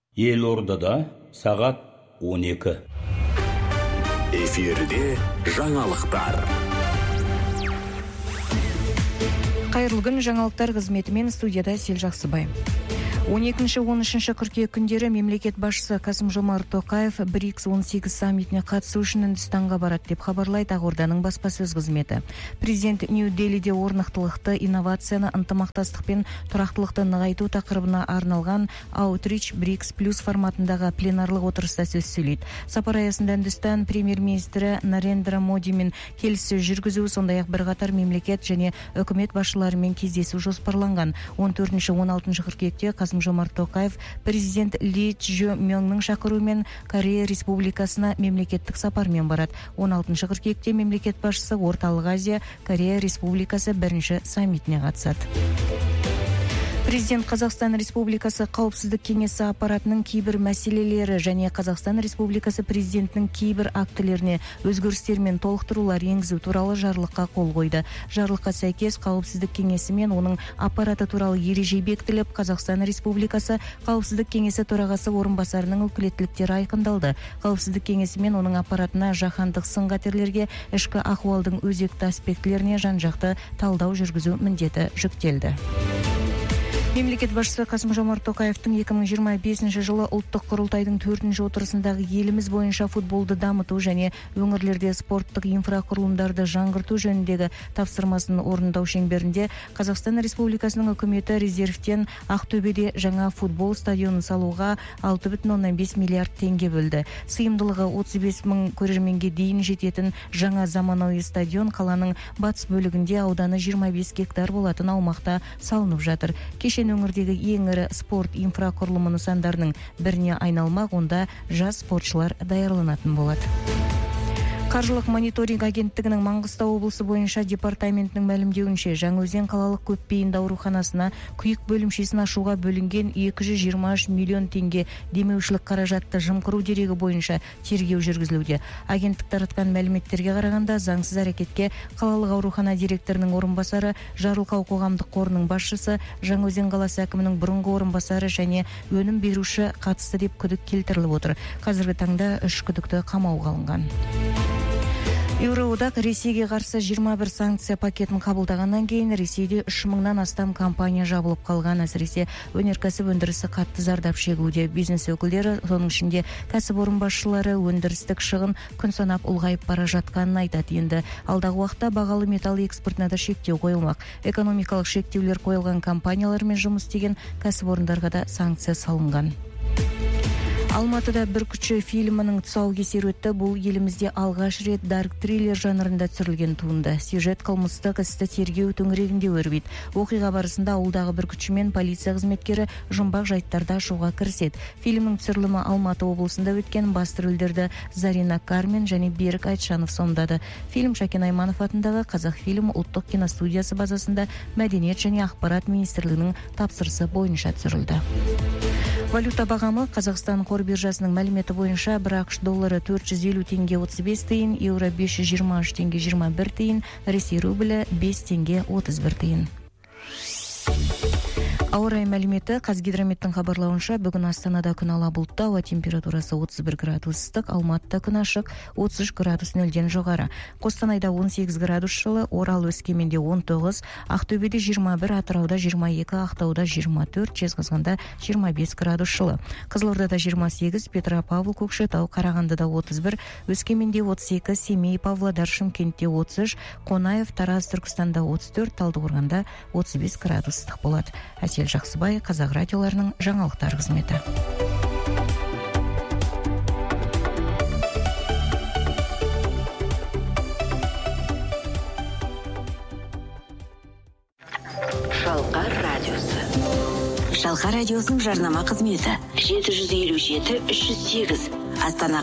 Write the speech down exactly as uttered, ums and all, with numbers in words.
Елордада сағат он екі. Эфирде жаңалықтар. Қайырлы күн, жаңалықтар қызметімен студияда Сел Жақсыбай. он екінші он үшінші қыркүйек күндері мемлекет басшысы Қасым-Жомарт Тоқаев брикс он сегіз саммитіне қатысу үшін Үндістанға барады деп хабарлайды Ақорданың баспасөз қызметі. Президент Нью-Делиде орнықтылықты, инновацияны, ынтымақтастық пен тұрақтылықты нығайту тақырыбына арналған Outreach брикс плюс форматындағы пленарлық отырыста сөз сөйлейді. Сапар аясында Үндістан премьер-министрі Нарендра Модимен келіссөз жүргізу, сондай-ақ бірқатар мемлекет және үкімет басшыларымен кездесу жоспарланған. он төртінші он алтыншы қыркүйекте Қасым-Жомарт Тоқаев президент Ли Чжо Мёңнің шақыруымен Корея Республикасына мемлекеттік сапармен барады. он алтыншы қыркүйекте мемлекет басшысы Орталық Азия Корея Республикасы бірінші саммитіне қатысады. Президент Қазақстан Республикасы Қауіпсіздік кеңесі аппаратының кейбір мәселелері және Қазақстан Республикасы президентінің кейбір актілеріне өзгерістер мен толықтырулар енгізу туралы жарлыққа қол қойды. Жарлыққа сәйкес Қауіпсіздік кеңесі мен оның аппараты туралы ереже бекітіліп, Қазақстан Республикасы Қауіпсіздік кеңесі төрағасы орынбасарының өкілеттіктері айқындалды. Қауіпсіздік кеңесі мен оның аппаратына жаһандық сын-қатерлерге, ішкі ахуалдың өзекті аспектілеріне жан-жақты талдау жүргізу міндеті жүктелді. Мемлекет басшысы Қасым-Жомарт Тоқаевтың екі мың жиырма бесінші жылы ұлттық құрылтайдың төртінші отырысындағы еліміз бойынша футболды дамыту және өңірлерде спорттық инфрақұрылымдарды жаңғырту жөніндегі тапсырмасын орындау шеңберінде Қазақстан Республикасының үкіметі резервтен Ақтөбеде жаңа футбол стадионын салуға алты бүтін оннан бес миллиард теңге бөлді. Сыйымдылығы отыз бес мың көрерменге дейін жететін жаңа заманауи стадион қаланың батыс бөлігінде ауданы жиырма бес гектар болатын аумақта салынып жатыр. Кеше өңірдегі ең ірі спорт инфрақұрылымы нысандарының біріне айналмақ, онда жас спортшылар даярланатын болады. Қаржылық мониторинг агенттігінің Маңғыстау облысы бойынша департаментінің мәлімдеуінше, Жаңаөзен қалалық көпбейінді ауруханасына күйік бөлімшесін ашуға бөлінген екі жүз жиырма үш миллион теңге демеушілік қаражатты жымқыру дерегі бойынша тергеу жүргізілуде. Агенттік таратқан мәліметтерге қарағанда, заңсыз әрекетке қалалық аурухана директорының орынбасары, Жарылқау қоғамдық қорының басшысы, Жаңаөзен қаласы әкімінің бұрынғы орынбасары және өнім беруші қатысты деп күдік келтіріліп отыр. Қазіргі таңда үш күдікті қамауға алынған. Еуроодақ Ресейге қарсы жиырма бір санкция пакетін қабылдағаннан кейін Ресейде үш мыңнан астам компания жабылып қалған. Әсіресе өнеркәсіп өндірісі қатты зардап шегуде. Бизнес өкілдері, соның ішінде кәсіпорын басшылары өндірістік шығын күн санап ұлғайып бара жатқанын айтады. Енді алдағы уақытта бағалы металл экспортына да шектеу қойылмақ. Экономикалық шектеулер қойылған компаниялармен жұмыс істеген кәсіпорындарға да санкция салынған. Алматыда Бүркітші фильмінің тұсаукесері өтті. Бұл елімізде алғаш рет дарк триллер жанрында түсірілген туынды. Сюжет қылмыстық істі тергеу төңірегінде өрбиді. Оқиға барысында ауылдағы бүркітші мен полиция қызметкері жұмбақ жайттарды ашуға кіріседі. Фильмнің түсірілімі Алматы облысында өткен. Басты рөлдерді Зарина Кармен және Берік Айтжанов сомдады. Фильм Шәкен Айманов атындағы Қазақфильм ұлттық киностудиясы базасында Мәдениет және ақпарат министрлігінің тапсырысы бойынша түсірілді. Валюта бағамы Қазақстан қор биржасының мәліметі бойынша бір ақш доллары төрт жүз елу теңге отыз бес тиын, еуро бес жүз жиырма үш теңге жиырма бір тиын, Ресей рублі бес теңге отыз бір тиын. Ауа райы мәліметі. Қазгидрометтің хабарлауынша, бүгін Астанада күн ала бұлтты, ауа температурасы отыз бір градус ыстық, Алматыда күн ашық, отыз үш градус нөлден жоғары. Қостанайда он сегіз градус жылы, Орал Өскеменде он тоғыз, Ақтөбеде жиырма бір, Атырауда жиырма екі, Ақтауда жиырма төрт, Жезқазғанда жиырма бес градус жылы. Қызылордада жиырма сегіз, Петропавл, Көкшетау, Қарағандыда отыз бір, Өскеменде отыз екі, Семей, Павлодар, Шымкентте отыз үш, Қонаев, Тараз, Түркістанда отыз төрт, Талдықорғанда отыз бес градус ыстық болады. Сел Жақсыбай, Қазақ радиоларының жаңалықтар қызметі. Шалқар радиосы. Шалқар радиосының жарнама қызметі жеті жүз елу жеті үш жүз сегіз Астана